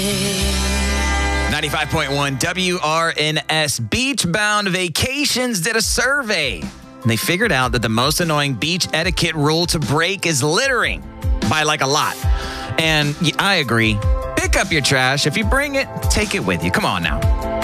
95.1 WRNS Beachbound Vacations did a survey. And they figured out that the most annoying beach etiquette rule to break is littering by like a lot. And I agree. Pick up your trash. If you bring it, take it with you. Come on now.